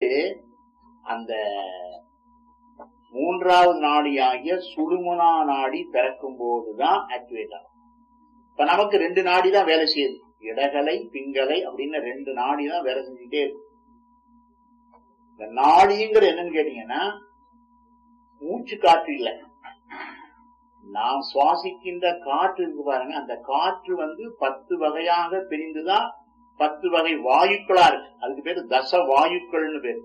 அந்த மூன்றாவது நாடியாகிய சுழுமுனா நாடி திறக்கும் போதுதான் ஆக்டிவேட் ஆகும். இப்ப நமக்கு 2 நாடி தான் வேலை செய்யுது, இடகலை பிங்கலை அப்படின்னு 2 நாடி தான் வேலை செஞ்சுட்டே இருக்கு. இந்த நாடிங்கிற என்னன்னு கேட்டீங்கன்னா மூச்சு காற்று இல்லை, நாம் சுவாசிக்கின்ற காற்று இருக்கு பாருங்க. அந்த காற்று 10 வகையாக பிரிந்துதான் 10 வகை வாயுக்களா இருக்கு. அதுக்கு பேரு தச வாயுக்கள்னு பேரு.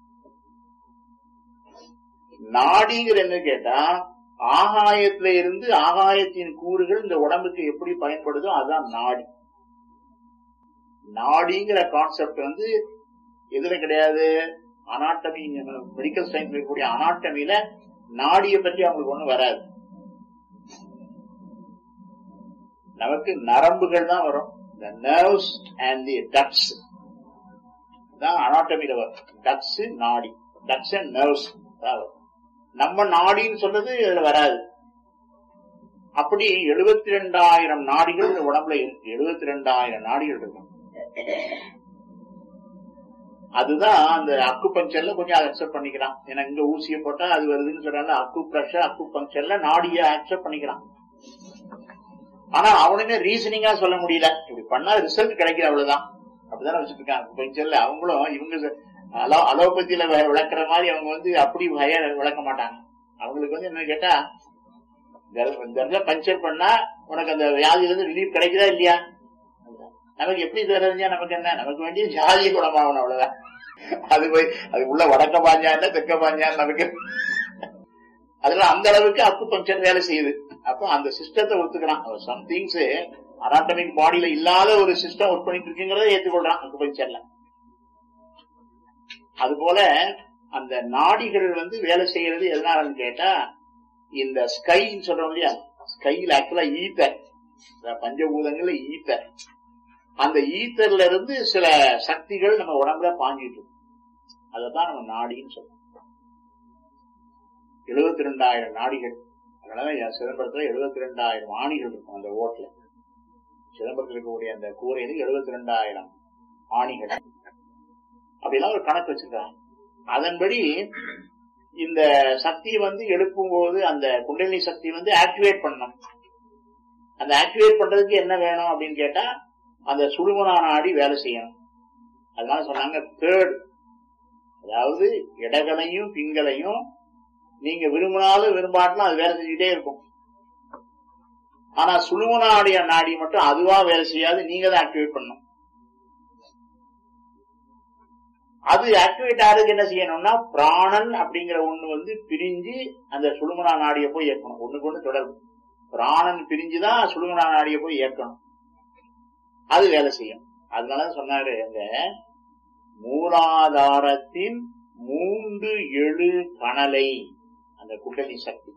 நாடிங்கிற என்ன கேட்டா ஆகாயத்துல இருந்து ஆகாயத்தின் கூறுகள் இந்த உடம்புக்கு எப்படி பயன்படுதோ அதுதான் நாடி. நாடிங்கிற கான்செப்ட் எதுல கிடையாது, அனாட்டமி மெடிக்கல் சயின்ஸ் இருக்கக்கூடிய அனாட்டமியில நாடியை பற்றி அவங்களுக்கு ஒண்ணும் வராது. நமக்கு நரம்புகள் தான் வரும், the nerves and the ducts தான் அனாட்டமியில வரும். டக்ஸ் நாடி, டக்ஸ் அண்ட் நர்வ்ஸ் தான் வரும். நம்ம நாடின்னு சொல்றது இதுல வராது. அப்படி 72,000 நாடிகள் இந்த உடம்புல இருக்கு. 72,000 நாடிகள் இருக்கும். அதுதான் அந்த அக்கு பங்கர்ல கொஞ்சம் அக்செப்ட் பண்ணிக்கிறான். ஏன்னா இங்க ஊசியை போட்டா அது வருதுன்னு சொல்றாங்க. அக்கு பிரஷர் அக்கு பங்கர்ல நாடிய அக்செப்ட் பண்ணிக்கிறான். ஆனா அவனுமே ரீசனிங்கா சொல்ல முடியல, இப்படி பண்ணா ரிசல்ட் கிடைக்கிற அவ்வளவுதான். அப்படிதான் வச்சுட்டு இருக்காங்க அக்கு பங்கர்ல. அவங்களும் இவங்க அலோபதியில விளக்குற மாதிரி அவங்க அப்படி விளக்க மாட்டாங்க. அவங்களுக்கு என்ன கேட்டா, பஞ்சர் பண்ணா உனக்கு அந்த வியாதியில இருந்து ரிலீஃப் கிடைக்குதா இல்லையா, நமக்கு எப்படி தெரிஞ்சா நமக்கு என்ன, நமக்கு வேண்டிய ஜாதிய குணமாகணும் அவ்வளவுதான். அது போய் அது உள்ள வடக்க பாஞ்சா இல்ல தெற்க பாஞ்சா நமக்கு அதுல அந்த அளவுக்கு அக்கு பஞ்சர் வேலை செய்யுது. அப்போ அந்த சிஸ்டத்தை ஒத்துக்கிறான். சம்திங்ஸ் அனாட்டமிக் பாடியில இல்லாத ஒரு சிஸ்டம் ஒர்க் பண்ணிட்டு இருக்குங்கிறத ஏற்றுக்கொள்றான் அக்கு பஞ்சர்ல. அது போல அந்த நாடிகள் வேலை செய்யறது எதனாலன்னு கேட்டா, இந்த ஸ்கைன்னு சொல்றோம் இல்லையா, ஸ்கைல ஆக்சுவலா ஈத்தர், பஞ்சபூதங்கள்ல ஈத்தர், அந்த ஈத்தர்ல இருந்து சில சக்திகள் நம்ம உடம்புல பாஞ்சிட்டு இருக்கு. அததான் நம்ம நாடின்னு சொல்றோம். 72,000 நாடிகள். அதனால சிதம்பரத்துல 72,000 ஆணிகள் இருக்கும் அந்த ஓட்டுல. சிதம்பரத்தில் இருக்கக்கூடிய அந்த கூரையில 72,000 ஆணிகள் அப்படிலாம் ஒரு கணக்கு வச்சிருக்காங்க. அதன்படி இந்த சக்தியை எழுப்பும் போது அந்த குண்டலினி சக்தி ஆக்டிவேட் பண்ணணும். அந்த ஆக்டிவேட் பண்றதுக்கு என்ன வேணும் அப்படின்னு கேட்டா, அந்த சுழுமுனா நாடி வேலை செய்யணும். அதனால சொன்னாங்க தேர்ட், அதாவது இடகலையும் பிங்கலையும் நீங்க விரும்பினாலும் விரும்பாட்டிலும் அது வேலை செஞ்சுட்டே இருக்கும். ஆனா சுழுமுனாடைய நாடி மட்டும் அதுவா வேலை செய்யாது, நீங்க தான் ஆக்டிவேட் பண்ணணும். அது ஆக்டிவேட் ஆகிறதுக்கு என்ன செய்யணும்னா, பிராணன் அப்படிங்கிற ஒண்ணு பிரிஞ்சு அந்த சுழுமுனா நாடியை போய் இயக்கணும். ஒண்ணுக்கு ஒண்ணு தொடர்பு. பிராணன் பிரிஞ்சுதான் சுழுமுனா நாடியை போய் இயக்கணும். அது வேலை செய்யும். அதனால சொன்னாரு, அங்க மூலாதாரத்தின் 3 எழு கணலை அந்த குண்டலினி சக்தி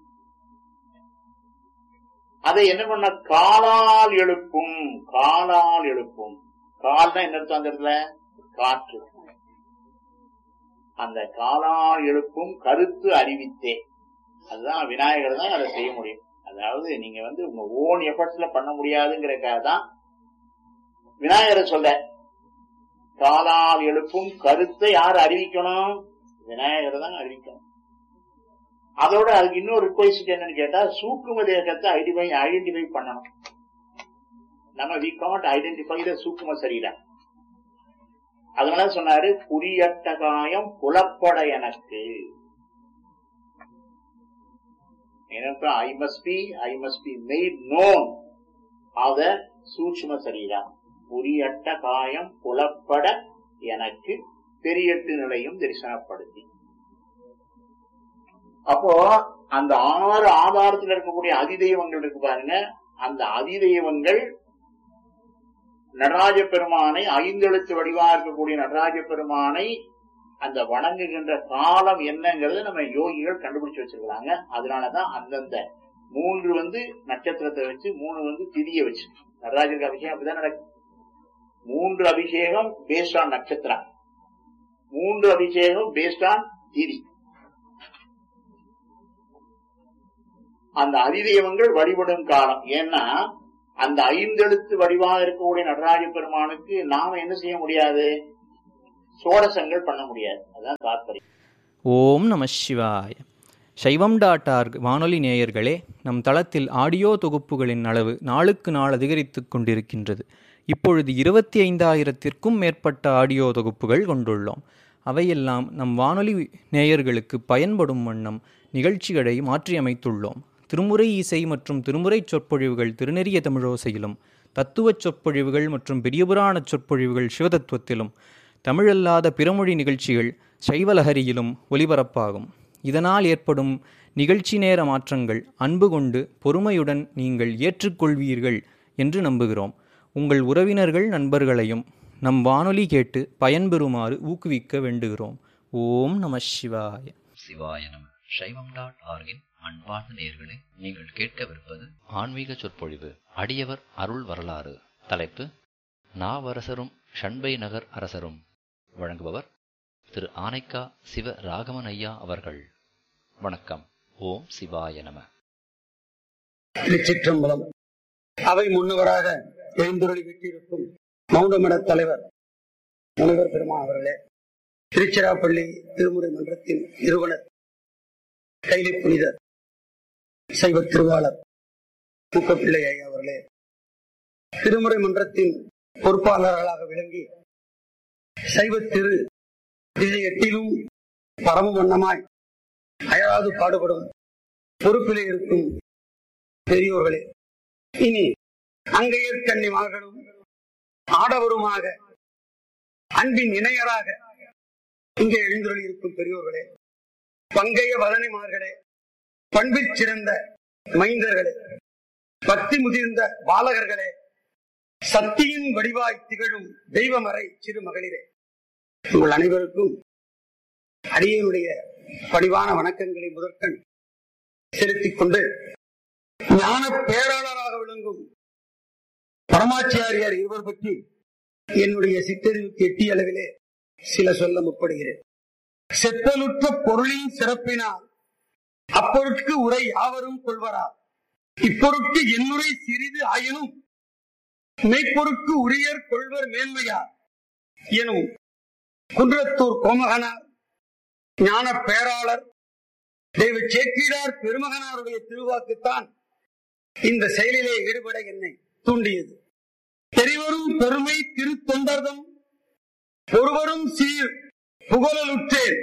அதை என்ன பண்ண, காலால் எழுப்பும். காலால் எழுப்பும். கால்னா என்ன அர்த்தம் அந்த இடத்துல, காற்று. அந்த காலால் எழுப்பும் கருத்து அறிவித்தே, அதுதான் விநாயகர் தான் அதை செய்ய முடியும். அதாவது நீங்க உங்க ஓன் எஃபர்ட்ஸ்ல பண்ண முடியாதுங்கிறதுக்காக தான் விநாயகரை சொல்ற. காலால் எழுப்பும் கருத்தை யார் அறிவிக்கணும், விநாயகர் தான் அறிவிக்கணும். அதோட அதுக்கு இன்னொரு ரிக்வெஸ்ட் என்னன்னு கேட்டா, சூக்கும தேகத்தை ஐடென்டிஃபை பண்ணணும். நம்ம வி காண்ட் ஐடென்டிஃபை த சூக்கும சரீரம். அதனால சொன்னாரு, குறியட்ட காயம் புலப்பட எனக்கு. I must be made known of the சூக்ஷ்ம சரீரம். குறியட்ட காயம் புலப்பட எனக்கு பெரியட்டு நிலையும் தரிசனப்படுத்தி. அப்போ அந்த 6 ஆதாரத்தில் இருக்கக்கூடிய அதிதெய்வங்கள் இருக்கு பாருங்க, அந்த அதிதெய்வங்கள் நடராஜ பெருமானை, 5 எழுத்து வடிவா இருக்கக்கூடிய நடராஜ பெருமானை அந்த வணங்குகின்ற காலம் என்னங்கிறது நம்ம யோகிகள் கண்டுபிடிச்சு வச்சிருக்காங்க. அதனாலதான் அந்தந்த 3 நட்சத்திரத்தை வச்சு, 3 திதியை வச்சு நடராஜருக்கு அபிஷேகம் அப்படிதான் நடக்கும். 3 அபிஷேகம் பேஸ்ட் ஆன் நட்சத்திரம், 3 அபிஷேகம் பேஸ்ட் ஆன் திதி. அந்த அதிதெய்வங்கள் வழிபடும் காலம். ஏன்னா அந்த 5 எழுத்து வடிவாக இருக்கக்கூடிய நடராஜ பெருமானுக்கு நாம என்ன செய்ய முடியாது, சோடசங்கள் பண்ண முடியாது. அதான் தாற்பயம். ஓம் நம சிவாய. சைவம்.org வானொலி நேயர்களே, நம் தளத்தில் ஆடியோ தொகுப்புகளின் அளவு நாளுக்கு நாள் அதிகரித்து கொண்டிருக்கின்றது. இப்பொழுது 25,000த்திற்கும் மேற்பட்ட ஆடியோ தொகுப்புகள் கொண்டுள்ளோம். அவையெல்லாம் நம் வானொலி நேயர்களுக்கு பயன்படும் வண்ணம் நிகழ்ச்சிகளை மாற்றியமைத்துள்ளோம். திருமுறை இசை மற்றும் திருமுறை சொற்பொழிவுகள் திருநெறிய தமிழோசையிலும், தத்துவச் சொற்பொழிவுகள் மற்றும் பெரியபுராண சொற்பொழிவுகள் சிவதத்துவத்திலும், தமிழல்லாத பிறமொழி நிகழ்ச்சிகள் சைவலஹரியிலும் ஒலிபரப்பாகும். இதனால் ஏற்படும் நிகழ்ச்சி நேர மாற்றங்கள் அன்பு கொண்டு பொறுமையுடன் நீங்கள் ஏற்றுக்கொள்வீர்கள் என்று நம்புகிறோம். உங்கள் உறவினர்கள் நண்பர்களையும் நம் வானொலி கேட்டு பயன்பெறுமாறு ஊக்குவிக்க வேண்டுகிறோம். ஓம் நம சிவாய. சிவாய நம. சைவம்.org அன்பார்ந்த நேயர்களே, நீங்கள் கேட்கவிருப்பது ஆன்மீக சொற்பொழிவு. அடியவர் அருள் வரலாறு. தலைப்பு நாவரசரும் ஷண்பை நகர் அரசரும். வழங்குபவர் திரு ஆனைக்கா சிவ ராகவன் ஐயா அவர்கள். வணக்கம். ஓம் சிவாய நம. திருச்சிற்றம்பலம். அவை முன்னவராக எழுந்துருளி விட்டிருக்கும் மௌனமட தலைவர் முனைவர் பெருமா அவர்களே, திருச்சிராப்பள்ளி திருமுறை மன்றத்தின் நிறுவனர் கைலை புனிதர் சைவ திருவாளர் முக்கப்பிள்ளை ஐயா அவர்களே, திருமுறை மன்றத்தின் பொறுப்பாளர்களாக விளங்கி சைவ திரு திசை எட்டிலும் பரம வண்ணமாய் அயராது பாடுபடும் பொறுப்பிலே இருக்கும் பெரியோர்களே, இனி அங்கையற்கன்னிமார்களும் ஆடவருமாக அன்பின் இணையராக இங்கே எழுந்துள்ளி இருக்கும் பெரியோர்களே, பங்கைய வதனிமார்களே, பண்பில் சிறந்த மைந்தர்களே, பக்தி முதிர்ந்த பாலகர்களே, சக்தியின் வடிவாய் திகழும் தெய்வமறை சிறு மகளிரே, உங்கள் அனைவருக்கும் அடியனுடைய பணிவான வணக்கங்களை முதற்கண் செலுத்திக் கொண்டு, ஞான பேராளராக விளங்கும் பரமாச்சாரியார் இருவர் பற்றி என்னுடைய சிற்றறிவுக்கு எட்டிய அளவிலே சில சொல்ல முற்படுகிறேன். செப்பலுற்ற பொருளின் சிறப்பினால் அப்பொருட்கு உரை யாவரும் கொள்வரார். இப்பொருட்கு என்னுரை சிறிது ஆயினும் மெய்ப்பொருட்கு உரியர் கொள்வர் மேன்மையார் எனும் குன்றத்தூர் கோமகனார் ஞான பேராளர் தெய்வ சேக்கிழார் பெருமகனாருடைய திருவாக்குத்தான் இந்த செயலிலே ஈடுபட என்னை தூண்டியது. தெரிவரும் பெருமை திருத்தொண்டர்தம் ஒருவரும் சீர் புகழலுற்றேன்.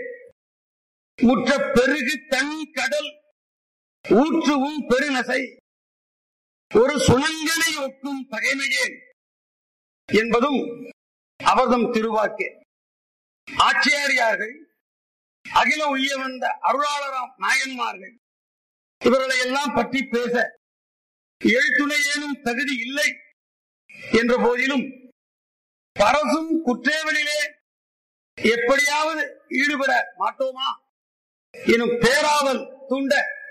முற்ற பெருகு தனி கடல் ஊற்றுவும் பெருநசை ஒரு சுணங்கனை ஒக்கும் பகைமையேன் என்பதும் அவர்தம் திருவாக்கே. ஆட்சியாரியார்கள், அகில உய்ய வந்த அருளாளராம் நாயன்மார்கள் இவர்களை எல்லாம் பற்றி பேச எழுத்துணை ஏனும் தகுதி இல்லை என்ற போதிலும் பரசும் குற்றேவலிலே எப்படியாவது ஈடுபட மாட்டோமா எனும் பேராவல் தூண்ட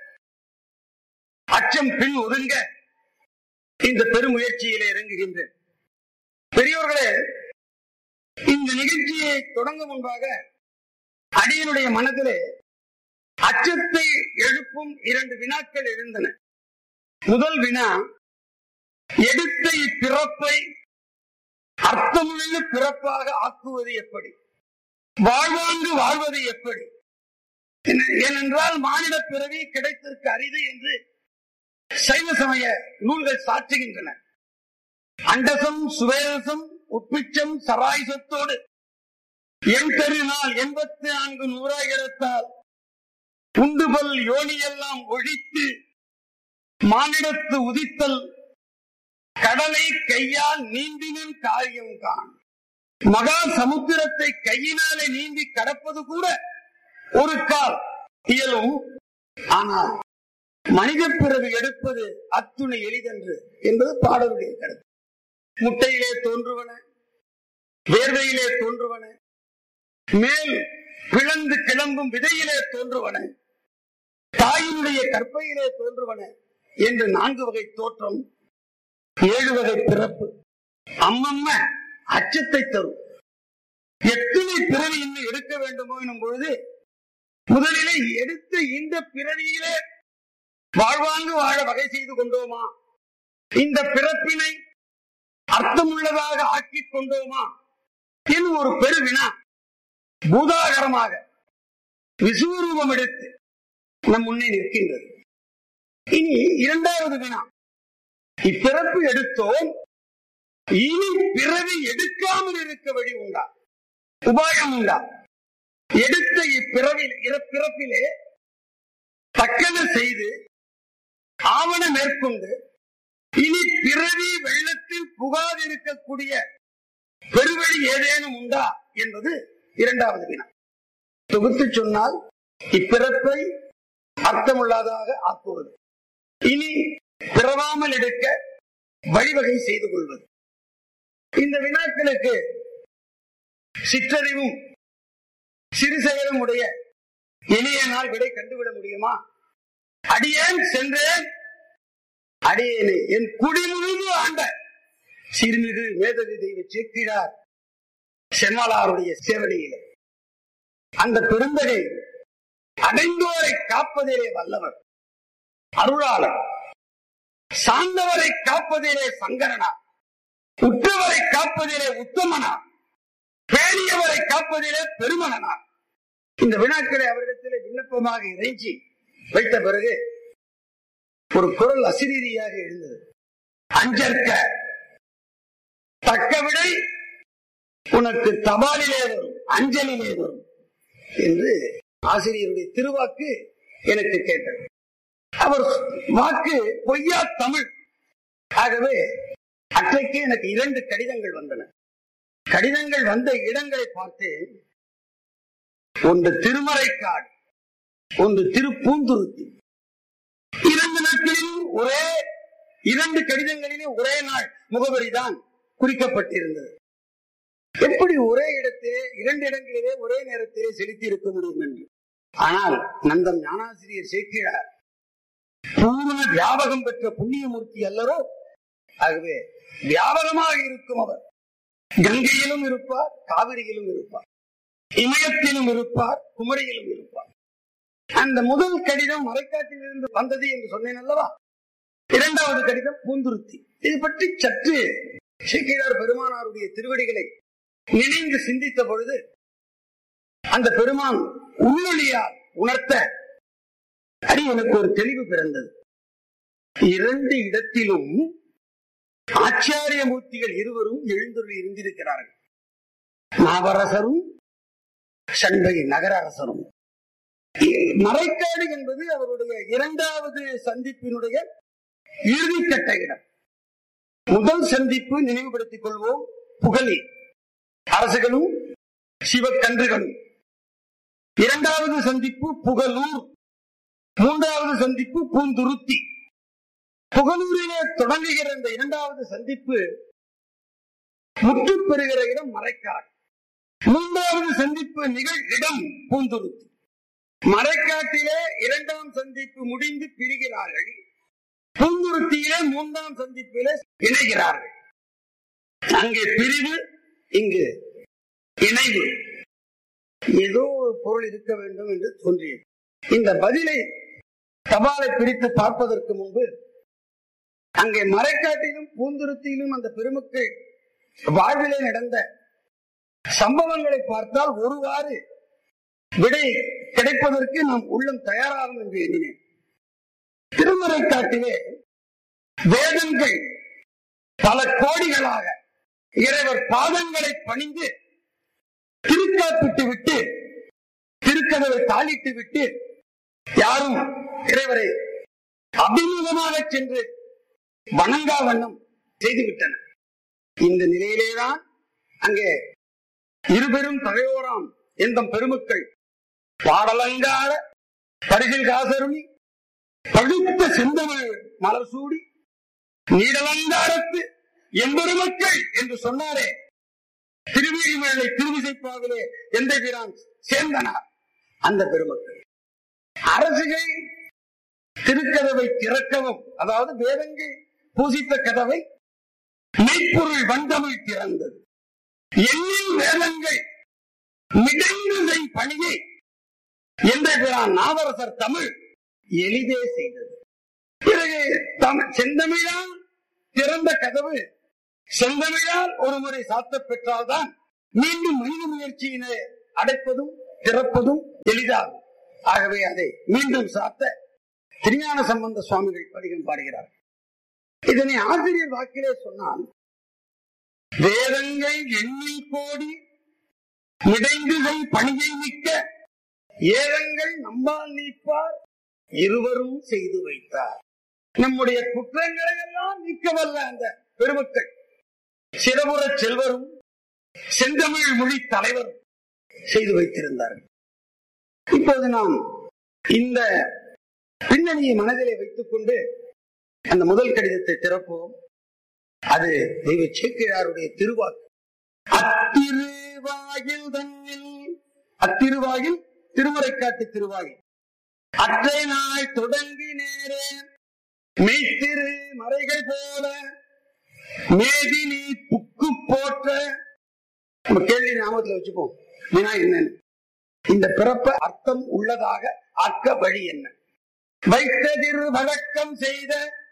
அச்சம் பின் ஒதுங்க இந்த பெருமுயற்சியிலே இறங்குகின்றேன். பெரியோர்களே, இந்த நிகழ்ச்சியை தொடங்க முன்பாக அடியனுடைய மனதிலே அச்சத்தை எழுப்பும் 2 வினாக்கள் எழுந்தன. முதல் வினா, எடுத்த இப்பிறப்பை அர்த்தமுள்ள பிறப்பாக ஆக்குவது எப்படி, வாழ்வாங்கு வாழ்வது எப்படி? ஏனென்றால் மானிட பிறவி கிடைத்திருக்க அரிது என்று சைவ சமய நூல்கள் சாற்றுகின்றன. அண்டசம் சுவேரசம் உப்பிச்சம் சராயுசத்தோடு என் பெருநாள் 84 நூறாயிரத்தால் உண்டுபல் யோனியெல்லாம் ஒழித்து மானிடத்து உதித்தல் கடலை கையால் நீந்தினின் காரியம் காண். மகா சமுத்திரத்தை கையினாலே நீந்தி கடப்பது கூட ஒரு கால் இயலும். ஆனால் மனித பிறவி எடுப்பது அத்துணை எளிதன்று என்பது பாடலுடைய கருத்து. முட்டையிலே தோன்றுவன, வேர்வையிலே தோன்றுவன, மேல் பிளந்து கிளம்பும் விதையிலே தோன்றுவன, தாயினுடைய கற்பையிலே தோன்றுவன என்று 4 வகை தோற்றம், 7 வகை பிறப்பு. அம்மம்ம அச்சத்தை தரும். எத்தனை பிறவி இன்னும் எடுக்க வேண்டுமோ எனும் பொழுது முதலிலே எடுத்த இந்த பிறவியிலே வாழ்வாங்கு வாழ வகை செய்து கொண்டோமா, இந்த பிறப்பினை அர்த்தமுள்ளதாக ஆக்கிக் கொண்டோமா என்று ஒரு பெருவினா பூதாகரமாக விஸ்வரூபம் எடுத்து நம் முன்னே நிற்கின்றது. இனி இரண்டாவது வினா, இப்பிறப்பு எடுத்தோம், இனி பிறவி எடுக்காமல் இருக்க வழி உண்டா, உபாயம் உண்டா? எடுத்த இப்பிறப்பிலே தக்கன செய்து ஆவண மேற்கொண்டு இனி பிறவி வெள்ளத்தில் புகாதிருக்கக்கூடிய பெருவழி ஏதேனும் உண்டா என்பது இரண்டாவது வினா. தொகுத்து சொன்னால் இப்பிறப்பை அர்த்தமுள்ளதாக ஆக்குவது, இனி பிறவாமல் எடுக்க வழிவகை செய்து கொள்வது. இந்த வினாக்களுக்கு சிற்றறிவும் சிறுசெயலும் உடைய எளிய நாள் விடை கண்டுவிட முடியுமா? அடியேன் சென்றேன், அடியேனே என் குடிமுழுது ஆண்ட சிறுமிகு மேதவி தெய்வ சேக்கிழார் செம்மலாருடைய சேவடியிலே அந்த பெருந்தகை அடைந்தோரை காப்பதிலே வல்லவர், அருளாளர், சார்ந்தவரை காப்பதிலே சங்கரனா, உற்றவரை காப்பதிலே உத்தமனா, பேணியவரை காப்பதிலே பெருமகனா. இந்த வினாக்களை அவரிடத்திலே விண்ணப்பமாக இறைஞ்சி வைத்த பிறகு ஒரு குரல் அசிரீதியாக எழுந்தது. அஞ்சற்க, தக்க விடை உனக்கு தபாலிலே வரும், அஞ்சலிலே வரும் என்று ஆசிரியருடைய திருவாக்கு எனக்கு கேட்டது. அவர் வாக்கு பொய்யா தமிழ். ஆகவே அன்றைக்கு எனக்கு 2 கடிதங்கள் வந்தன. கடிதங்கள் வந்த இடங்களை பார்த்தேன். ஒன்று திருமறைக்காடு, ஒன்று திருப்பூந்துருத்தி. 2 நாட்களிலும் ஒரே 2 கடிதங்களிலே ஒரே நாள் முகவரிதான் குறிக்கப்பட்டிருந்தது. எப்படி ஒரே இடத்திலே 2 இடங்களிலே ஒரே நேரத்திலே செலுத்தி இருக்க முடியும் என்று. ஆனால் நந்தம் ஞானாசிரியர் சேக்கிழார் பூர்ண வியாபகம் பெற்ற புண்ணியமூர்த்தி அல்லரோ. ஆகவே வியாபகமாக இருக்கும் அவர் கங்கையிலும் இருப்பார், காவிரியிலும் இருப்பார், இமயத்திலும் இருப்பார், குமரியிலும் இருப்பார். அந்த முதல் கடிதம் மறைக்காட்டிலிருந்து வந்தது என்று சொன்னேன் அல்லவா? 2வது கடிதம் பூந்துருத்தி. இது பற்றி சற்று சேக்கிழார் பெருமானாருடைய திருவடிகளை நினைந்து சிந்தித்த பொழுது அந்த பெருமான் உள்ளொளியால் உணர்த்த அது எனக்கு ஒரு தெளிவு பிறந்தது. 2 இடத்திலும் ஆச்சாரிய மூர்த்திகள் இருவரும் எழுந்தருளி இருந்திருக்கிறார்கள். நாவரசரும் சண்பை நகர அரசரும். மறைக்காடு என்பது அவருடைய 2வது சந்திப்பினுடைய இறுதிக்கட்ட இடம். முதல் சந்திப்பு நினைவுபடுத்திக் கொள்வோம், புகழி அரசுகளும் சிவக்கன்றுகளும். 2வது சந்திப்பு புகழூர், 3வது சந்திப்பு பூந்துருத்தி. புகழூரிலே தொடங்குகிற இந்த 2வது சந்திப்பு முற்று பெறுகிற இடம் மறைக்காடு. 3வது சந்திப்பு நிகழ் இடம் பூந்துருத்தி. மறைக்காட்டிலே 2ஆம் சந்திப்பு முடிந்து பிரிகிறார்கள், பூந்துருத்தியிலே 3ஆம் சந்திப்பிலே இணைகிறார்கள். அங்கே பிரிவு, இங்கு இணைவு. ஏதோ ஒரு பொருள் இருக்க வேண்டும் என்று தோன்றியது. இந்த பதிலை தபாலை பிரித்து பார்ப்பதற்கு முன்பு அங்கே மறைக்காட்டிலும் பூந்துருத்தியிலும் அந்த பெருமக்கள் வாழ்விலே நடந்த சம்பவங்களை பார்த்தால் ஒருவாறு விடை கிடைப்பதற்கு நாம் உள்ளம் தயாராகும் என்று எண்ணினேன். திருமறைக்காட்டிலே வேதங்கள் பல கோடிகளாக இறைவர் பாதங்களை பணிந்து திருக்காப்பிட்டு விட்டு திருக்கதவை தாளிட்டு விட்டு யாரும் இறைவரை அபிமுகமாக சென்று வணங்கா வண்ணம் செய்துவிட்டனர். இந்த நிலையிலேதான் அங்கே இருபெரும் தலையோராம் எந்தம் பெருமக்கள் பாடலங்கார பரிசில் காசருளி பழுத்த செந்தமிழ் மலர் சூடி நீடலங்காரத்து எம்பெருமக்கள் என்று சொன்னாரே, திருவேழிமலை திருவிசைப்பாவிலே எந்த பிரான் சேர்ந்தனார் அந்த பெருமக்கள். அரசுகள் திருக்கதவை திறக்கவும், அதாவது வேதங்கள் பூசித்த கதவை மெய்ப்பொருள் வந்தமிழ் திறந்தது. எண்ணில் வேதங்கள் மிடந்து பணியை என்ற பிரான் நாவரசர் தமிழ் எளிதே செய்தது. பிறகு செந்தமிழால் திறந்த கதவு செந்தமிழால் ஒரு முறை சாத்த பெற்றால்தான் மீண்டும் மனித முயற்சியினை அடைப்பதும் திறப்பதும் எளிதாகும். ஆகவே அதை மீண்டும் சாத்த திருஞான சம்பந்த சுவாமிகள் பதிகம் பாடுகிறார். இதனை ஆசிரியர் வாக்கிலே சொன்னால், வேதங்கள் எண்ணில் கோடி இடைந்துகை பணியை மிக்க ஏதங்கள் நம்பால் நீப்பார் இருவரும் செய்து வைத்தார். நம்முடைய குற்றங்களை எல்லாம் நீக்கவல்ல அந்த பெருமக்கள் சிறபுற செல்வரும் செந்தமிழ் மொழி தலைவரும் செய்து வைத்திருந்தார்கள். இப்போது நாம் இந்த பின்னணியை மனதிலே வைத்துக் கொண்டு அந்த முதல் கடிதத்தை திறப்போம். அது தெய்வ சேக்கிழாருடைய திருவாக்கு. அத்திருவாயில் தன்னில், அத்திருவாயில் திருமறைக்காட்டு திருவாயில், அற்றை நாள் தொடங்கி நேரே மெய்த்திரு மறைகள் போல மேதினி புக்கு போற்ற. நம்ம கேள்வி ஞாபகத்தில் வச்சுப்போம். என்னன்னு இந்த பிறப்ப அர்த்தம் உள்ளதாக ஆக்க வழி என்ன? வைத்ததிரு வழக்கம் செய்த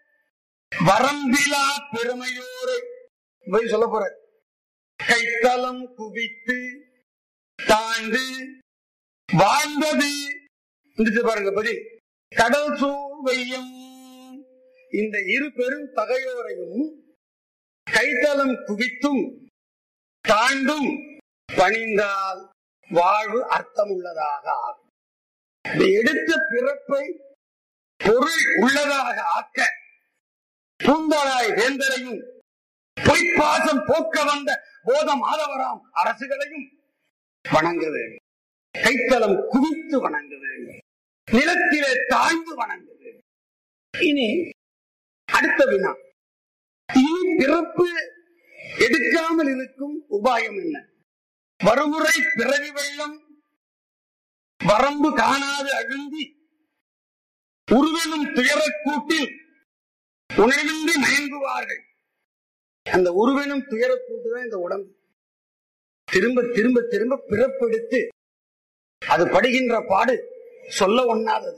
வரம்பிலா பெருமையோரை போய் சொல்ல போற. கைத்தலம் குவித்து தாழ்ந்து வாழ்ந்தது பாருங்க பதில். கடல் சூழ் வையம், இந்த இரு பெரும் தகையோரையும் கைத்தலம் குவித்தும் தாண்டும் பணிந்தால் வாழ்வு அர்த்தம் உள்ளதாக ஆகும். எடுத்த பிறப்பை பொருள் உள்ளதாக ஆக்க பூந்தராய் வேந்தரையும் பொய்ப்பாசம் போக்க வந்த போத மாதவராம் அரசுகளையும் வணங்க வேண்டும். கைத்தலம் குவித்து வணங்க வேண்டும். நிலத்திலே தாழ்ந்து வணங்க வேண்டும். இனி அடுத்த வினா, இனி பிறப்பு எடுக்காமல் இருக்கும் உபாயம் என்ன? வருமுறை பிறவி வெள்ளம் வரம்பு காணாது அழுந்தி உருவெனும் துயரக்கூட்டில் உணர்வின்றி மயங்குவார்கள். அந்த உருவெனும் துயரக்கூட்டுதான் இந்த உடம்பு. திரும்ப திரும்ப திரும்ப பிறப்பெடுத்து அது படுகின்ற பாடு சொல்ல ஒண்ணாதது.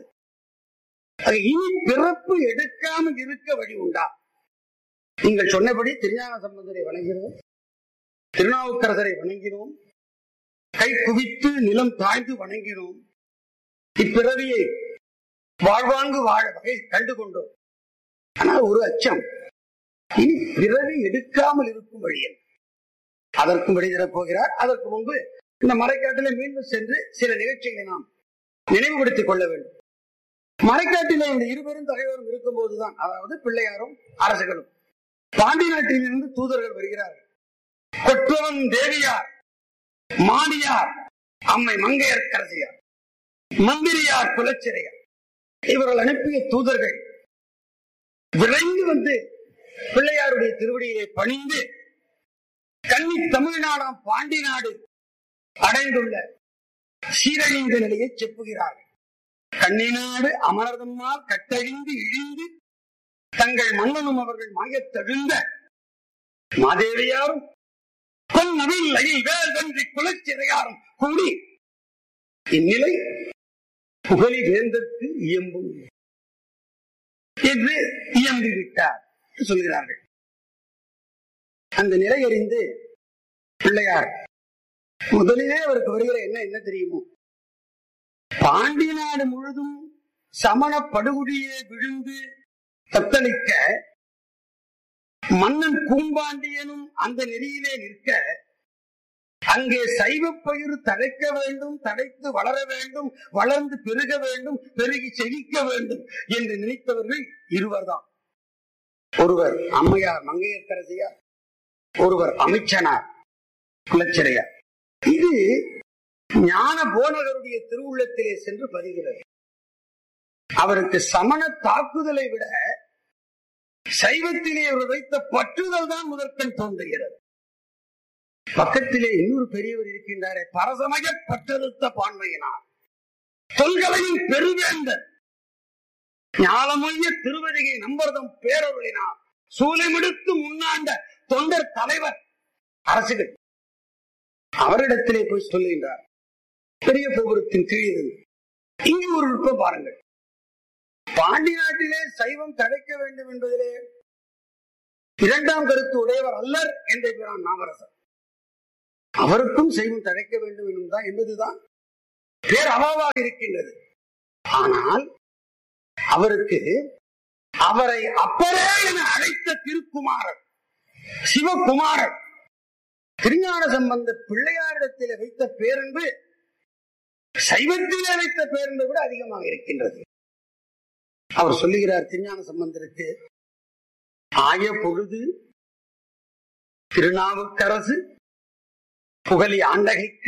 இனி பிறப்பு எடுக்காமல் இருக்க வழி உண்டா? நீங்கள் சொன்னபடி திருஞான சம்பந்தரை வணங்கினோம், திருநாவுக்கரசரை வணங்கினோம், கை குவித்து நிலம் தாழ்ந்து வணங்கினோம். இப்பிறவியை வாழ்வாங்கு வாழ வகை கண்டு கொண்டோம். ஆனால் ஒரு அச்சம், இனி பிறவி எடுக்காமல் இருக்கும் வழியில் அதற்கும் வழி தரப்போகிறார். அதற்கு முன்பு இந்த மறைக்காட்டிலே மீண்டும் சென்று சில நிகழ்ச்சிகளை நாம் நினைவுபடுத்திக் கொள்ள வேண்டும். மறைக்காட்டிலே இந்த இருவரும் தகையோரும் இருக்கும் போதுதான், அதாவது பிள்ளையாரும் அரசுகளும், பாண்டி நாட்டிலிருந்து தூதர்கள் வருகிறார்கள். கொற்றவன் தேவியார், மாடியார், அம்மை மங்கையர்க்கரசியார், மந்திரியார், குலச்சிறையார், இவர்கள் அனுப்பிய தூதர்கள் விரைந்து வந்து பிள்ளையாருடைய திருவடியிலே பணிந்து கன்னி தமிழ்நாடாம் பாண்டி நாடு அடைந்துள்ள சீரழிந்த நிலையை செப்புகிறார்கள். கன்னிநாடு அமரதம்மால் கட்டழிந்து இழிந்து தங்கள் மன்னனும் அவர்கள் மாயத்தழுந்த மாதேவியாரும் பொன்னவில் வேல் வென்றி குலச்சிறையாரும் கூடி இந்நிலை புகழி வேந்தற்கு இயம்பும் என்று இயம்பிவிட்டார் சொல்கிறார்கள். அந்த நிலை அறிந்து பிள்ளையார் முதலிலே அவருக்கு வருகிற என்ன தெரியுமோ, பாண்டி நாடு முழுதும் சமண படுகொடியே விழுந்து தத்தளிக்க மன்னன் கூம்பாண்டியனும் அந்த நெறியிலே நிற்க, அங்கே சைவ பயிர் தழைக்க வேண்டும், தழைத்து வளர வேண்டும், வளர்ந்து பெருக வேண்டும், பெருகி செழிக்க வேண்டும் என்று நினைத்தவர்கள் இருவர்தான். ஒருவர் அம்மையார் மங்கையர்க்கரசியார், ஒருவர் அமைச்சனார் குலச்சிறையார். இது ஞான போனகருடைய திருவுள்ளத்திலே சென்று பதிகிறது. அவருக்கு சமண தாக்குதலை விட சைவத்திலே அவர் வைத்த பற்றுதல் தான் முதற்கண் தோன்றுகிறது. பக்கத்திலே இன்னொரு பெரியவர் இருக்கின்றாரே, பரசமய பற்றறுத்த பான்மையினார், தொல்கலையின் பெருவேந்தர், ஞானமொழிய திருவதிகை நம்பர்தம் பேரருளினார், சூலைமிடுத்து முன்னாண்ட தொண்டர் தலைவர் அரசுகள். அவரிடத்திலே போய் சொல்லுகின்றார், பெரிய கோபுரத்தின் கீழ் இங்கு ஒரு நுட்பம் பாருங்கள். பாண்டி நாட்டிலே சைவம் தழைக்க வேண்டும் என்பதிலே இரண்டாம் கருத்து உடையவர் அல்லர் என்ற நாமரசர். அவருக்கும் சைவம் தழைக்க வேண்டும் என்னும் என்பதுதான் பேரவாவாக இருக்கின்றது. ஆனால் அவருக்கு அவரை அப்பரே என அழைத்த திருக்குமாரர் சிவகுமாரர் திருஞான சம்பந்த பிள்ளையாரிடத்தில் வைத்த பேரன்பு சைவத்தில் வைத்த பேரன்பை விட அதிகமாக இருக்கின்றது. அவர் சொல்லுகிறார் திருஞான சம்பந்தருக்கு, ஆய பொழுது திருநாவுக்கரசு புகழி ஆண்டகைக்கு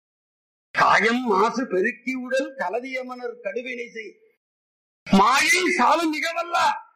காயம் மாசு பெருக்கி உடல் கலதியமனர் கடுவினை செய் மாயை சாலும் மிகவல்ல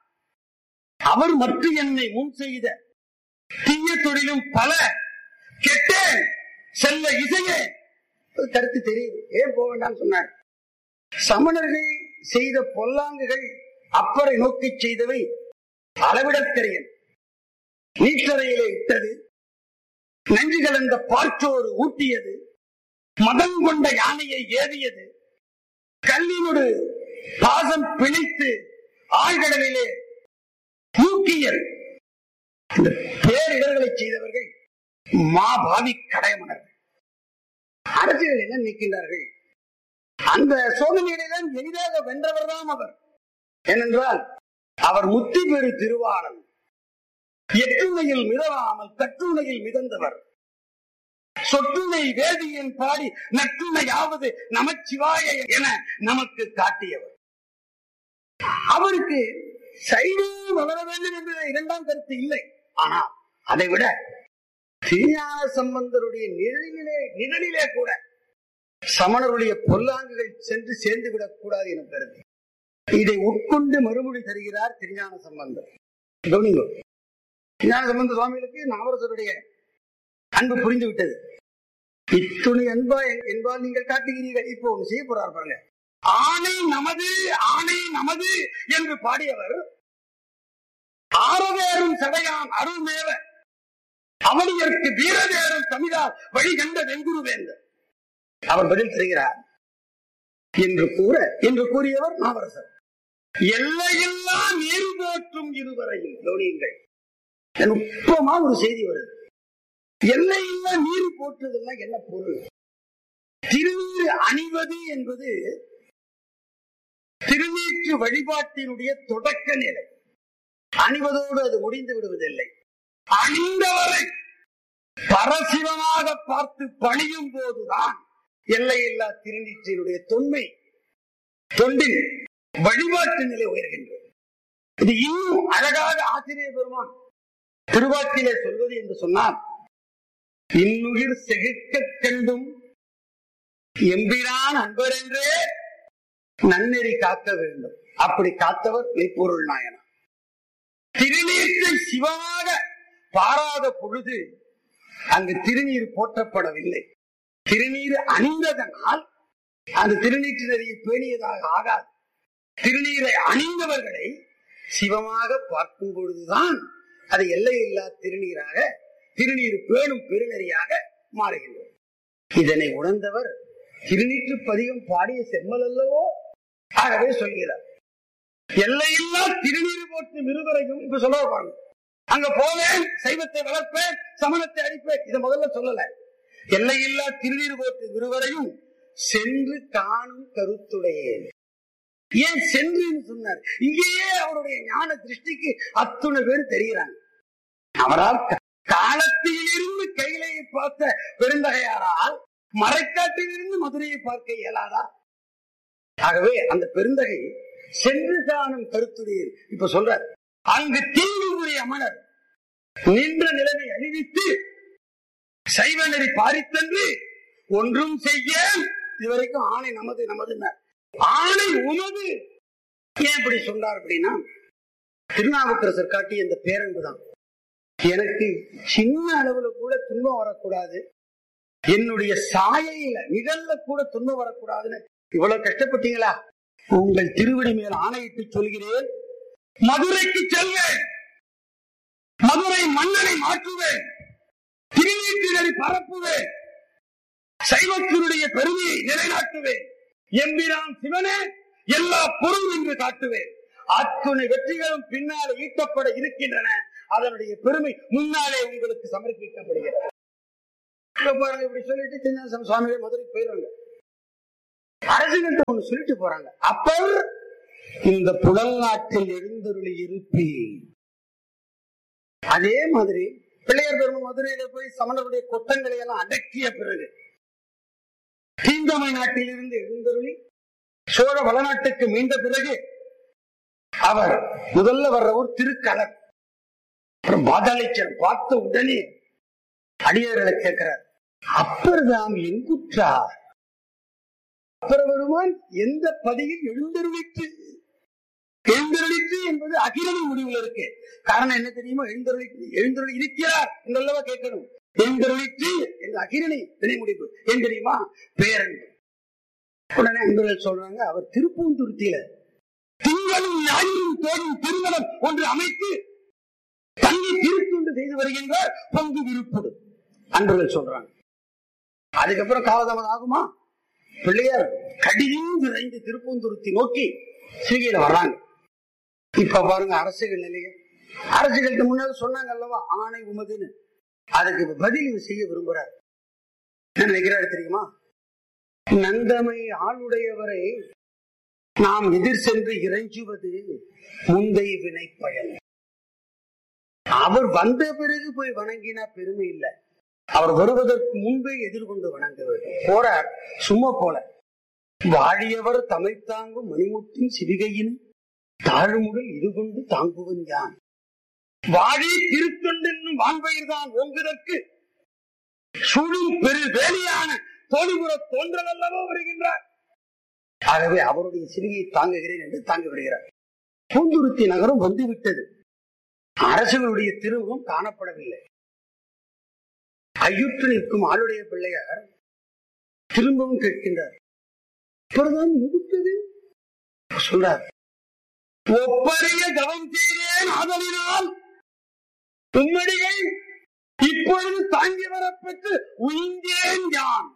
அவர் மற்ற என்னை முன் செய்த தீய தொழிலும் பல கெட்டேன் செல்ல இசையே. கருத்து தெரியுது, ஏன் போக வேண்டாம் சொன்னார். சமணர்கள் செய்த பொல்லாங்குகள் அப்பரை நோக்கி செய்தவை அளவிடத்தெரியன். நீற்றறையிலே இட்டது, நஞ்சு கலந்த பார்ச்சோறு ஊட்டியது, மதம் கொண்ட யானையை ஏவியது, கல்லினோடு பாசம் பிணைத்து ஆழ்கடலிலே தூக்கியது. இந்த பேரிடர்களை செய்தவர்கள் மாபாவி கடையமனர்கள். அரசியல் என்ன நிற்கின்றார்கள்? அந்த சோதனையில்தான் எளிதாக வென்றவர் தான் அவர். ஏனென்றால் அவர் முத்தி பெரு திருவாளன், எட்டுணையில் மிதவாமல் கட்டுணையில் மிதந்தவர். சொற்றுணை வேதியின் பாடி நற்றுணையாவது நமச்சிவாய என நமக்கு காட்டியவர். அவருக்கு சைவம் வளர வேண்டும் என்ற இரண்டாம் கருத்து இல்லை. ஆனால் அதை விட திருஞான சம்பந்தருடைய நிழலிலே கூட சமணருடைய பொல்லாங்குகள் சென்று சேர்ந்து விடக் கூடாது என கருது. இதை உட்கொண்டு மறுமொழி தருகிறார் திருஞான சம்பந்தர். கவனிங்கோ, திருஞான சம்பந்த சுவாமிகளுக்கு நாவரசருடைய அன்பு புரிந்து விட்டது. இத்துணை அன்பா என்பால் நீங்கள் காட்டுகிறீர்கள். இப்போ ஒன்று செய்ய போறார் பாருங்க. ஆணை நமது ஆணை நமது என்று பாடியவர் ஆரவேறும் சடையான் அருள்மேவ அவனியருக்கு வீரவேறும் தமிழால் வழிகண்ட வெங்குருவேந்தர். அவர் பதில் செய்கிறார் என்று கூறியவர் நாவரசர். எல்லையில்லா நீர் போற்றும் இருவரையும் கவனியுங்கள். நுட்பமா ஒரு செய்தி வருது. எல்லையில்லா நீர் போற்றுதல்னா என்ன பொருள்? திருநீர் அணிவது என்பது திருநீற்று வழிபாட்டினுடைய தொடக்க நிலை. அணிவதோடு அது முடிந்து விடுவதில்லை. அணிந்தவரை பரசிவமாக பார்த்து பணியும் போதுதான் எல்லையில்லா திருநீற்றினுடைய தொண்டின் வழிபாட்டு நிலை உயர்கின்றது. இது இன்னும் அழகாக ஆசிரியர் பெருமான் திருவாக்கிலே சொல்வது என்று சொன்னால், இன்னுயிர் செகுக்க கண்டும் எம்பிரான் அன்பரென்றே நன்னெறி காக்க வேண்டும். அப்படி காத்தவர் மெய்ப்பொருள் நாயனார். திருநீற்றை சிவமாக பாராத பொழுது அங்கு திருநீர் போற்றப்படவில்லை. திருநீர் அணிந்ததனால் அந்த திருநீற்று நெறியை பேணியதாக ஆகாது. திருநீரை அணிந்தவர்களை சிவமாக பார்க்கும் பொழுதுதான் அது எல்லையில்லா திருநீராக, திருநீர் பேணும் பெருநெறியாக மாறுகின்றது. இதனை உணர்ந்தவர் திருநீற்று பதிகம் பாடிய செம்மல் அல்லவோ. ஆகவே சொல்கிறார், எல்லையில்லா திருநீர் போற்று இருவரையும். இப்ப சொல்ல பாருங்க, அங்க போவேன், சைவத்தை வளர்ப்பேன், சமணத்தை அடிப்பேன், இதை முதல்ல சொல்லல. எல்லையில்லா திருநீர் போற்று இருவரையும் சென்று காணும் கருத்துடையே. ஏன் சென்று சொன்னார்? இங்கேயே அவருடைய ஞான திருஷ்டிக்கு அத்துணை பேர் தெரிகிறாங்க. அவரால் காலத்திலிருந்து கையிலையை பார்த்த பெருந்தகையாரால் மறைக்காட்டிலிருந்து மதுரையை பார்க்க இயலாதா? ஆகவே அந்த பெருந்தகை சென்று காணும் கருத்துடையர். இப்ப சொல்றார், அங்கு தீங்குரிய அமனர் நின்ற நிலைமை அணிவித்து சைவ நெறி பாரித்தன்று ஒன்றும் செய்ய. இதுவரைக்கும் ஆணை நமது நமது, ஆணை உமது. ஏன் இப்படி சொன்னார் அப்படின்னா, திருநாவுக்கரசர் காட்டிய இந்த பேரன்புதான். எனக்கு சின்ன அளவுல கூட துன்பம் வரக்கூடாது, என்னுடைய சாயையில நிழல்ல கூட துன்பம் வரக்கூடாதுன்னு இவ்வளவு கஷ்டப்பட்டீங்களா? உங்கள் திருவிடை மேல் ஆணையிட்டு சொல்கிறேன், மதுரைக்கு செல்வேன், மதுரை மன்னனை மாற்றுவேன், திருநீற்றினரை பரப்புவேன், சைவத்தினுடைய பெருமையை நிலைநாட்டுவேன், எம்பிரான் சிவனே எல்லா பொருள் என்று காட்டுவேன். அத்துணை வெற்றிகளும் பின்னாலே ஈட்டப்பட இருக்கின்றன. அதனுடைய பெருமை முன்னாலே உங்களுக்கு சமர்ப்பிக்கப்படுகிறது. பாருங்க, இப்படி சொல்லிட்டு திருஞான சுவாமிகள் மதுரைக்கு போயிடுறாங்க. அரசுகிட்ட ஒண்ணு சொல்லிட்டு போறாங்க. அப்பர் இந்த புலல் நாட்டில் எழுந்தருளி இருப்பி. அதே மாதிரி பிள்ளையார் பெருமாள் மதுரையில போய் சமணருடைய கொட்டங்களை எல்லாம் அடக்கிய பிறகு தீந்தமை நாட்டில் இருந்து எழுந்தருளி சோழ வளநாட்டுக்கு மீண்ட பிறகு அவர் முதல்ல வர்ற ஒரு திருக்களர். அப்புறம் பாதாளேச்சர் பார்த்த உடனே அடியார்களை கேட்கிறார், அப்பர் தாம் எங்குற்றார்? அப்பர் பெருமான் எந்த பதியில் எழுந்தருளிற்று? எழுந்தருளிற்று என்பது அகிரணி முடிவில் இருக்கு. காரணம் என்ன தெரியுமா? எழுந்தருளி இருக்கிறார் என்றல்லவா கேட்கணும். எழுந்தருளிற்று என்ற அகிரணி வினை முடிவு ஏன் தெரியுமா? பேரன்பு. உடனே அன்பர்கள் சொல்றாங்க, அவர் திருப்பூந்துருத்தியில திங்களும் ஞாயிறும் தோறும் திருமணம் ஒன்று அமைத்து தன்னை திருத்தொண்டு செய்து வருகின்றார் பங்கு விருப்படு அன்பர்கள் சொல்றாங்க. அதுக்கப்புறம் காலதாமதம் ஆகுமா? பிள்ளையார் கடிதும் விரைந்து திருப்பூந்துருத்தி நோக்கி சிவிகையில வர்றாங்க. இப்ப பாருங்க அரசுகள் நிலைய. அரசுகளுக்கு முன்னாடி சொன்னாங்க அல்லவா, ஆணை உமதுன்னு. அதுக்கு பதில் செய்ய விரும்புறார். என்ன நினைக்கிறாரு தெரியுமா? நந்தமை ஆளுடையவரை நாம் எதிர் சென்று இறைஞ்சுவது முந்தை வினை பயன். அவர் வந்த பிறகு போய் வணங்கினா பெருமை இல்லை, அவர் வருவதற்கு முன்பே எதிர்கொண்டு வணங்க வேண்டும். போறார் சும்மா போல. வாழியவர் தமை தாங்கும் மணிமுத்தின் சிவிகையின் தாழ்முடல் இது கொண்டு தாங்குவன் யான். வாழி திருத்தொண்டென்னும் வான்பயிர் தான் ஓங்குதற்கு சுழும் பெரு வேலியான தோழிபுற தோன்றல் அல்லவோ வருகின்றார். ஆகவே அவருடைய சிவிகையை தாங்குகிறேன் என்று தாங்கி வருகிறார். பூந்துருத்தி நகரம் வந்துவிட்டது. அரசுகளுடைய திருமுகம் காணப்படவில்லை. ஐயுற்று நிற்கும் ஆளுடைய பிள்ளையார் திரும்பவும் கேட்கின்றார், சொல்றார், ஒப்பரிய கவம் செய்தேன் ஆதலினால் உம்மடிகள் இப்பொழுது தாங்கி வரப்பெற்று உயிர்ந்தேன் யான்.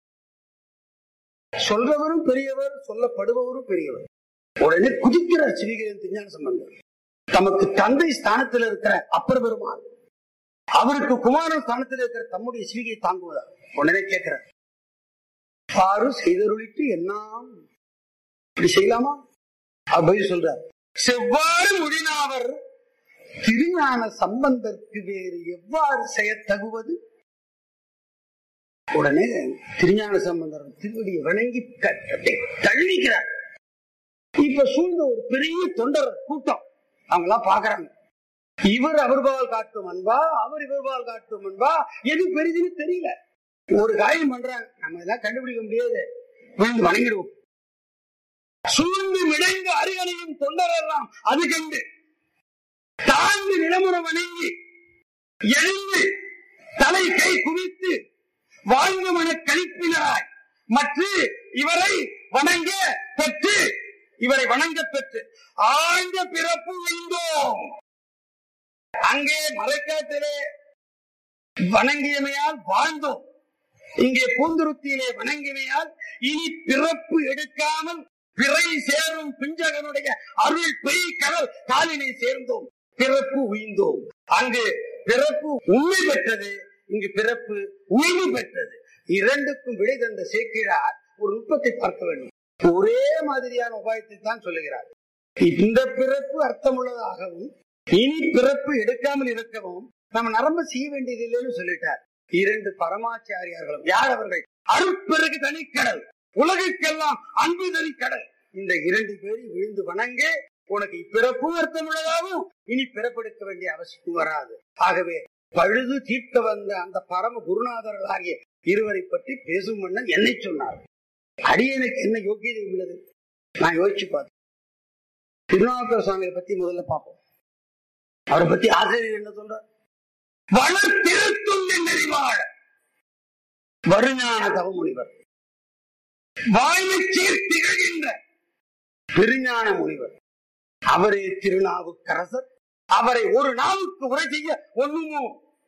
சொல்றவரும் பெரியவர், சொல்லப்படுபவரும் பெரியவர். உடனே குதிக்கிறார் சிவிகையின் திருஞான சம்பந்தர். தமக்கு தந்தை ஸ்தானத்தில் இருக்கிற அப்பர் பெருமாள் அவருக்கு குமாரன் ஸ்தானத்தில் இருக்கிற தம்முடைய சிவிகையை தாங்குவதா? உடனே கேட்கிறார், பாரு செய்தருளிட்டு என்ன இப்படி செய்யலாமா? அப்படி சொல்றார், செவ்வாறு முடினாவர் திருஞான சம்பந்தருக்கு வேறு எவ்வாறு செய்யத்தகுவது? உடனே திருஞான சம்பந்தர் திருவடியை வணங்கி தள்ளிக்கிறார். இப்ப சூழ்ந்த ஒரு பெரிய தொண்டர் கூட்டம் அவங்க எல்லாம் பாக்குறாங்க. இவர் அவர்பால் காட்டும் அன்பா, அவர் இவர்பால் காட்டும் அன்பா, எது பெரிதுன்னு தெரியல. ஒரு காரியம் பண்றாங்க, நம்ம எல்லாம் கண்டுபிடிக்க முடியாது, விழுந்து வணங்கிடுவோம். சூழ்ந்து மிடைந்து அருகணையும் தொண்டர் எல்லாம் அது கண்டு தாழ்ந்து நிலமுறை வணங்கி எழுந்து தலை கை குவித்து வாழ்ந்து மன கழிப்பினராய் மற்ற இவரை வணங்க பெற்று இவரை வணங்க பெற்று ஆழ்ந்த பிறப்பு வைந்தோம். அங்கே மலைக்காட்டிலே வணங்கியமையால் வாழ்ந்தோம், இங்கே பூந்துருத்தியிலே வணங்கியமையால் இனி பிறப்பு எடுக்காமல் பிறை சேரும் பிஞ்சகனுடைய அருள் பெய் கடல் காலினை சேர்ந்தோம், பிறப்பு உயிர்ந்தோம். அங்கு பிறப்பு உண்மை பெற்றது, இங்கு பிறப்பு உயிர்வு பெற்றது. இரண்டுக்கும் விடை தந்த சேக்கிழார் ஒரு நுட்பத்தை பார்க்க வேண்டும். ஒரே மாதிரியான உபாயத்தை தான் சொல்லுகிறார். இந்த பிறப்பு அர்த்தமுள்ளதாகவும் இனி பிறப்பு எடுக்காமல் இருக்கவும் நம்ம நரம்ப செய்ய வேண்டியது இல்லைன்னு சொல்லிட்டார். இரண்டு பரமாச்சாரியார்களும் யார் அவர்கள்? அருட்பெருக்கு தனிக்கடல், உலகுக்கெல்லாம் அன்பு தனிக்கடல். இந்த இரண்டு பேரும் விழுந்து வணங்க உனக்கு இப்பிறப்பும் அர்த்தமுள்ளதாகவும் இனி பிறப்பெடுக்க வேண்டிய அவசியம் வராது. ஆகவே பழுது தீர்க்க வந்த அந்த பரம குருநாதர்களாகிய இருவரை பற்றி பேசும் மன்னன் என்னை சொன்னார். அடியனுக்கு என்ன யோக்கியதை உள்ளது? நான் யோசிச்சு பார்த்தேன். திருநாவுக்கர சுவாமியை பத்தி முதல்ல பார்ப்போம். அவரை பத்தி ஆசிரியர் என்ன சொல்றார்? வளர்த்திருத்தும் நெறிவாழ வருஞான தவமுனிவர், வாய்மை சீர்த்திகழ்கின்ற பெருஞான முனிவர், அவரே திருநாவுக்கரசர். அவரை ஒரு நாவுக்கு உரை செய்ய ஒண்ணுமோ.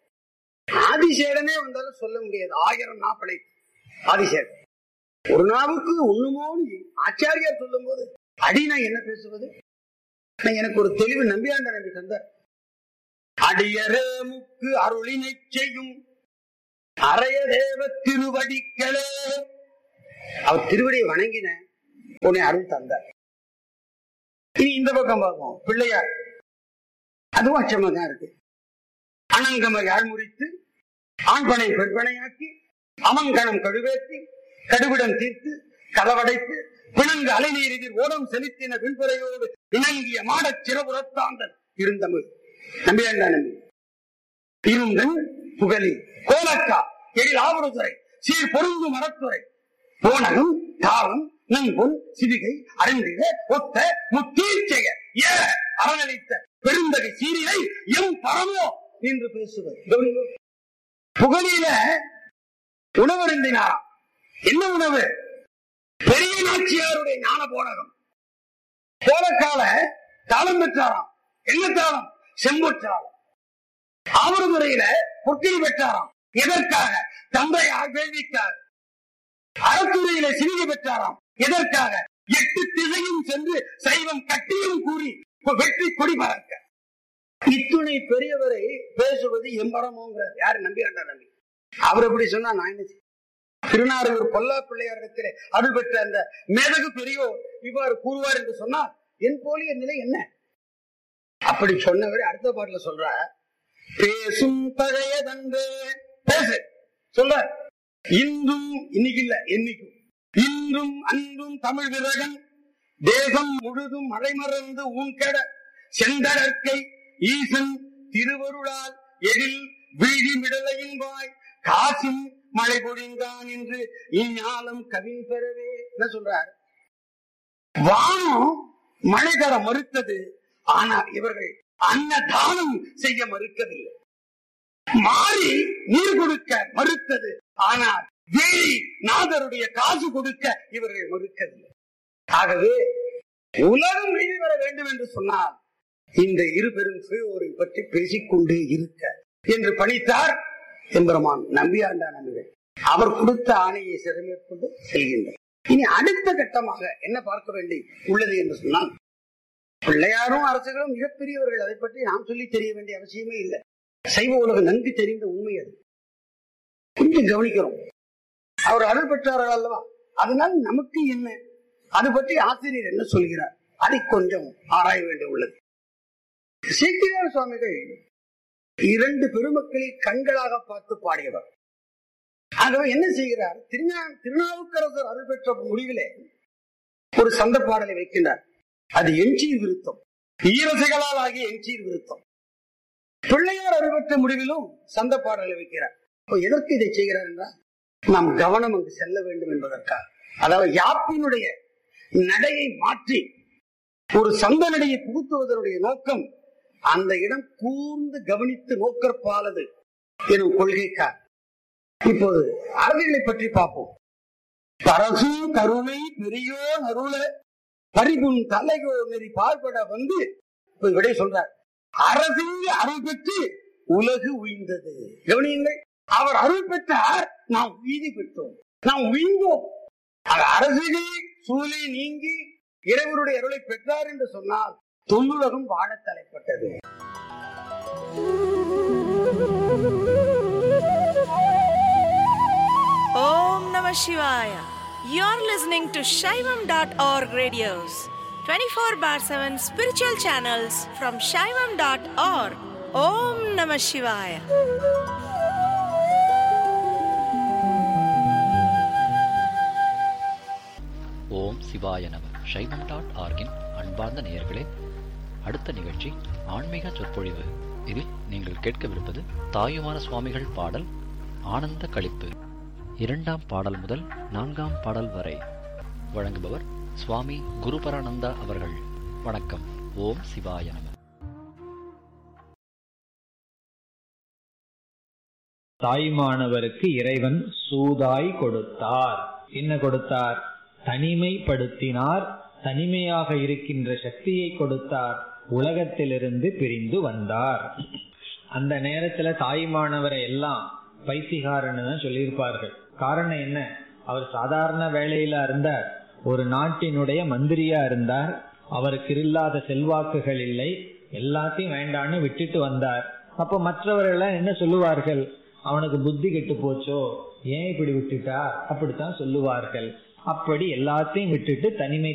ஆதிசேடனே வந்தாலும் சொல்ல முடியாது, 1000 நாப்படை ஆதிசேடன். ஒரு நாவுக்கு ஒண்ணுமோன்னு ஆச்சாரியார் சொல்லும் போது அடினா என்ன பேசுவது? எனக்கு ஒரு தெளிவு நம்பியாண்ட நம்பி தந்தார். அடியரே முக்கு அருளினை செய்யும் அரைய தேவ திருவடிகளே. அவர் திருவடியை வணங்கின உன்னை அருள் தந்தார். இனி இந்த பக்கம் பார்ப்போம். பிள்ளையார் அதுவும் அச்சமா தான் இருக்கு. அனங்கம யாழ் முறித்து ஆண்பனை பெண்பனையாக்கி அமங்கணம் கழுவேற்றி கடுவிடம் தீர்த்து களவடைத்து பிணங்கு அலைநீர் எதிர் ஓடம் செலுத்தின விண்புறையோடு இணங்கிய மாடச் சிறபுறத்தாந்தன் இருந்தமிழ் நம்பியாண்டா நம்பி இருந்தன் புகழி கோலக்கா எழில் ஆவரதுறை சீர் பொருந்து மரத்துறை போனகம் தாளம் நம்பொன் சிவிகை அறிந்திட ஒத்த முத்தீர்ச்செய ஏ அறநளித்த பெருந்தகை சீரிலை எம் பரமோ என்று பேசுவது. புகழில உணவருந்தினாராம். என்ன உணவு? பெரிய நாச்சியாருடைய ஞான போனகம். கோலக்கால தாளம் பெற்றாராம். என்ன தாளம்? செம்பொற்றாளம். ஆவரதுறையில பொக்கிரி பெற்றாராம். எதற்காக? தந்தையார் வேள்விக்காக. அறத்துறையில சிவிகை பெற்றாராம். எதற்காக? 8 திசையும் சென்று சைவம் கட்டியும் கூறி வெற்றி கொடி பறக்க. இத்துணை பெரியவரை பேசுவது எம்பரமோங்கிறார். யாரு? நம்பியாண்டா நம்பி. அவர் எப்படி சொன்னா நான் என்ன? திருநாரையூர் பொல்லா பிள்ளையாரிடத்திலே அருள் பெற்ற அந்த மேதகு பெரியோர் இவ்வாறு கூறுவார் என்று சொன்னால் என் போலிய நிலை என்ன? அப்படி சொன்னவரை அடுத்த பாட்டுல சொல்ற, பேசும் பழையதன்று பேசு சொல்ல. இன்றும் இன்னைக்கு இல்ல என்னைக்கும் இன்றும் அன்றும் தமிழ் விரகன் தேசம் முழுதும் மழை மறந்து ஊன்கட செந்தடற்கை ஈசன் திருவருளால் எழில் வீழி மிடலையின் வாய் காசின் மழை பொழிந்தான் என்று இந்நாளும் கவின் பெறவே. என்ன சொல்றார்? வானம் மழை தர மறுத்தது, ஆனால் இவர்கள் அன்னதானம் செய்ய மறுக்கவில்லை. மாறி நீர் கொடுக்க மறுத்தது, ஆனால் வேலி நாதருடைய காசு கொடுக்க இவர்கள் மறுக்கவில்லை. ஆகவே உலகம் மீது வர வேண்டும் என்று சொன்னால் இந்த இரு பெரும் சிறுவரை பற்றி பேசிக்கொண்டே இருக்க என்று பணித்தார் எம்பெருமான் நம்பியாண்டா நம்பிகள். அவர் கொடுத்த ஆணையை சிறமேற்கொண்டு செல்கின்றார். இனி அடுத்த கட்டமாக என்ன பார்க்க வேண்டி உள்ளது என்று சொன்னால், பிள்ளையாரும் அரசுகளும் மிகப்பெரியவர்கள். அதை பற்றி நாம் சொல்லி தெரிய வேண்டிய அவசியமே இல்லை. சைவ உலகம் நன்கு தெரிந்த உண்மை அது. கொஞ்சம் கவனிக்கிறோம். அவர் அருள் பெற்றார்கள் அல்லவா, அதனால் நமக்கு என்ன, அது பற்றி ஆசிரியர் என்ன சொல்கிறார், அதை கொஞ்சம் ஆராய வேண்டிய உள்ளது. சேக்கிழார் சுவாமிகள் 2 பெருமக்களை கண்களாக பார்த்து பாடியவர். ஆகவே என்ன செய்கிறார்? திருநாவுக்கரசர் அருள் பெற்ற முடிவிலே ஒரு சந்த பாடலை வைக்கின்றார். அது எஞ்சீர் விருத்தம், ஈரசைகளால் ஆகிய எஞ்சீர் விருத்தம். பிள்ளையார் அருள் பெற்ற முடிவிலும் சந்த பாடலை வைக்கிறார். எதற்கு இதை செய்கிறார் என்றால், நாம் கவனம் அங்கு செல்ல வேண்டும் என்பதற்காக. அதாவது யாப்பினுடைய நடையை மாற்றி ஒரு சந்த நடையை புகுத்துவதனுடைய நோக்கம் அந்த இடம் கூர்ந்து கவனித்து நோக்கற்பாலது எனும் கொள்கைக்காக. இப்போது அரசியலை பற்றி பார்ப்போம். பரசு கருணை பெரியோ அருள பரிபுன் தலையோ நெறி பார்பட வந்து விடை சொல்றார். அரசின் அருள் பெற்று உலகு உய்ந்தது. கவனியுங்கள், அவர் அருள் பெற்றார், நாம் உய்தி பெற்றோம், நாம் உய்ந்தோம். அரசியல் சூழலை நீங்கி இறைவருடைய அருளை பெற்றார் என்று சொன்னால் தொல்லுலகம் வாழ தலைப்பட்டது. Om Namah Shivaya. You're listening to Shaivam.org radios, 24/7 spiritual channels from Shaivam.org. Om Namah Shivaya. ஓம் சிவாய நம. சைவம்.org-இன் அன்பார்ந்த நேயர்களே, அடுத்த நிகழ்ச்சி ஆன்மீக சொற்பொழிவு. இதில் நீங்கள் கேட்கவிருப்பது தாயுமான சுவாமிகள் பாடல் ஆனந்த களிப்பு. 2ஆம் பாடல் முதல் 4ஆம் பாடல் வரை. வழங்குபவர் சுவாமி குருபரானந்தா அவர்கள். வணக்கம். ஓம் சிவாய நம. தாய்மானவருக்கு இறைவன் சூதாய் கொடுத்தார். என்ன கொடுத்தார்? தனிமைப்படுத்தினார். தனிமையாக இருக்கின்ற சக்தியை கொடுத்தார். உலகத்திலிருந்து பிரிந்து வந்தார். அந்த நேரத்துல தாய்மானவரை எல்லாம் பைத்திகாரன்னு தான் சொல்லியிருப்பார்கள். காரணம் என்ன? அவர் சாதாரண வேலையில இருந்தார். ஒரு நாட்டினுடைய மந்திரியா இருந்தார். அவருக்கு இல்லாத செல்வாக்குகள் இல்லை. எல்லாத்தையும் வேண்டான்னு விட்டுட்டு வந்தார். அப்ப மற்றவர்கள் என்ன சொல்லுவார்கள்? அவனுக்கு புத்தி கெட்டு போச்சோ, ஏன் இப்படி விட்டுட்டா, அப்படித்தான் சொல்லுவார்கள். அப்படி எல்லாத்தையும் விட்டுட்டு தனிமை